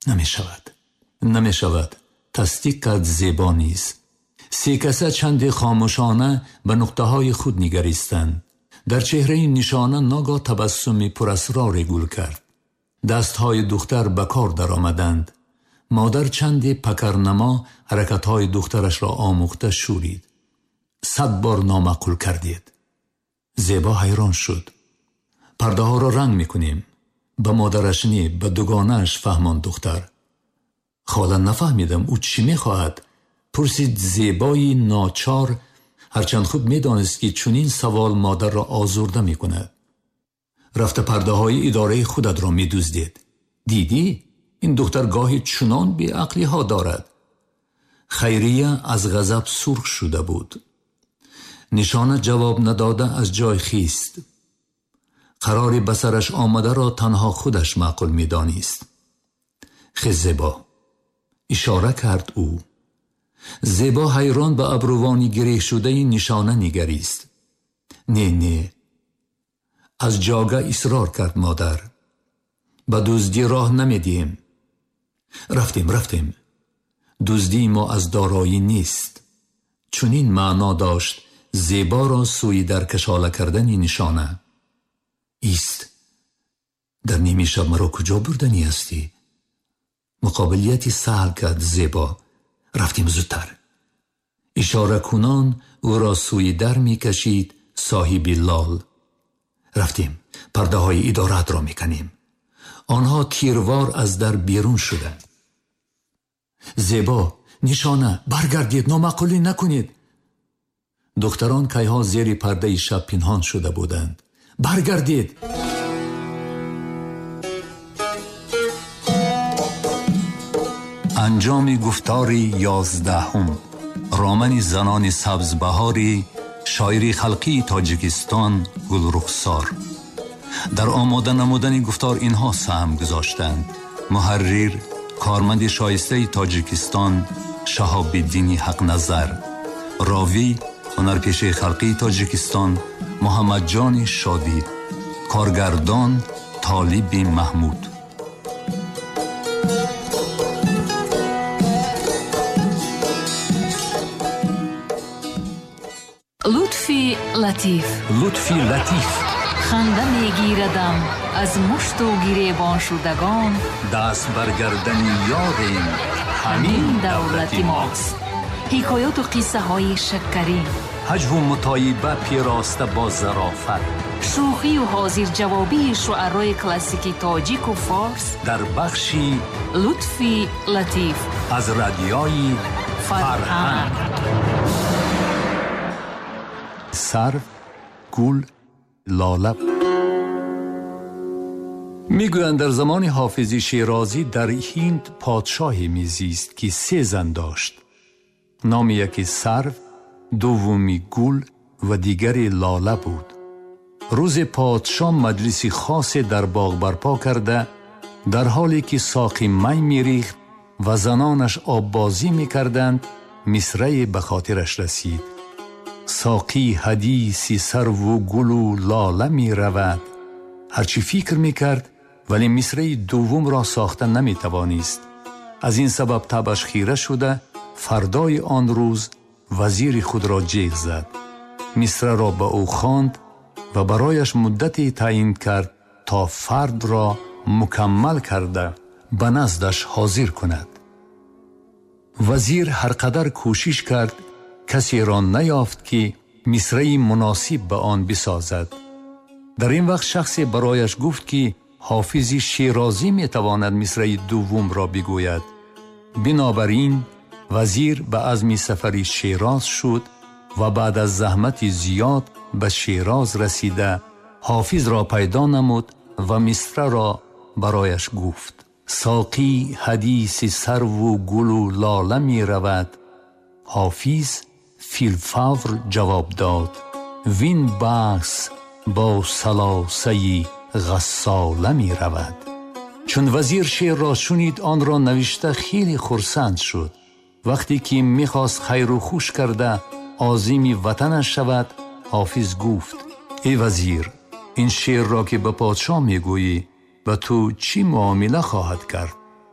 نمی شود. تصدیق کرد زیبا نیست. سه کسه چند خاموشانه به نقطه های خود نگریستند. در چهره نشانه ناگاه تبسمی پراسرار گل کرد. دستهای دختر به کار در آمدند. مادر چند پکرنما حرکتهای دخترش را آموخته شورید. 100 بار نامعقول کردید. زیبا حیران شد. پرده ها را رنگ میکنیم. به مادرش نی، به دوگانهش فهمان دختر. خاله نفهمیدم او چی میخواهد. پرسید زیبایی ناچار، هرچند خوب میدانست که چنین سوال مادر را آزرده میکند. رفته پرده های اداره خودت را میدزدید. دیدی؟ این دختر گاهی چنان بی عقلی ها دارد. خیریه از غضب سرخ شده بود. نشانه جواب نداده از جای خیست. قرار بسرش آمده را تنها خودش معقول میدانست. خیز زیبا، اشاره کرد او. زیبا حیران به ابروانی گره شده نشانه نگریست. نه از جاگه اصرار کرد مادر. به دزدی راه نمیدیم. رفتیم. دزدی ما از دارایی نیست. چنین معنا داشت زیبا را سوی در کشاله کردن نشانه. ایست. در نیمی شب مرا کجا بردنی هستی؟ مقابلیتی سهل کرد زیبا. رفتیم زودتر. اشاره کنان او را سوی در می کشید صاحب لال. رفتیم. پرده های ادارت را می کنیم. آنها تیروار از در بیرون شدند. زیبا، نشانه، برگردید، نامعقولی نکنید. دختران کیها زیر پرده شب پنهان شده بودند. برگردید. انجام گفتاری 11 رامن زنان سبزبهاری شاعری خلقی تاجیکستان گلرخسار. در آماده نمودن گفتار اینها سهم گذاشتند: محرر کارمند شایسته تاجیکستان شهاب الدین حق نظر، راوی هنرپیشه خلقی تاجیکستان محمد جان شادی، کارگردان طالب محمود. لطفی لطیف خنده میگیردم از مشت و گریبان شدگان. دست برگردن یادیم همین دولت ماست. حکایات و قصه های شکری، حجو و مطایبه پیراسته با ظرافت، شوخی و حاضر جوابی شعرهای کلاسیکی تاجیک و فارس در بخشی لطفی لطیف از رادیوی فرهنگ. سرو، گل، لاله. میگویند در زمان حافظ شیرازی در هند پادشاهی میزیست که 3 زن داشت. نام یکی سرو، دومی گل و دیگری لاله بود. روز پادشاه مجلسی خاص در باغ برپا کرده، در حالی که ساقی می میریخت و زنانش آب بازی میکردند، مصرعی به خاطرش رسید: ساقی حدیثی سرو و گل و لاله می رود. هرچی فکر می کرد ولی مصرع دوم را ساخته نمی توانست. از این سبب طبعش خیره شده، فردای آن روز وزیر خود را جیغ زد. مصرع را به او خواند و برایش مدتی تعیین کرد تا فرد را مکمل کرده به نزدش حاضر کند. وزیر هر قدر کوشش کرد کسی را نیافت که مصرعی مناسب به آن بسازد. در این وقت شخصی برایش گفت که حافظ شیرازی می تواند مصرع دوم را بگوید. بنابراین وزیر به عزم سفری شیراز شد و بعد از زحمت زیاد به شیراز رسیده حافظ را پیدا نمود و مصرع را برایش گفت: ساقی حدیث سرو و گل و لاله می رود. حافظ فی الفور جواب داد: وین بحث با سلاسه غساله می رود. چون وزیر شعر را شنید آن را نوشته خیلی خرسند شد. وقتی که میخواست خیر و خوش کرده عازم وطنش شود، حافظ گفت: ای وزیر، این شعر را که به پادشاه میگویی به تو چی معامله خواهد کرد؟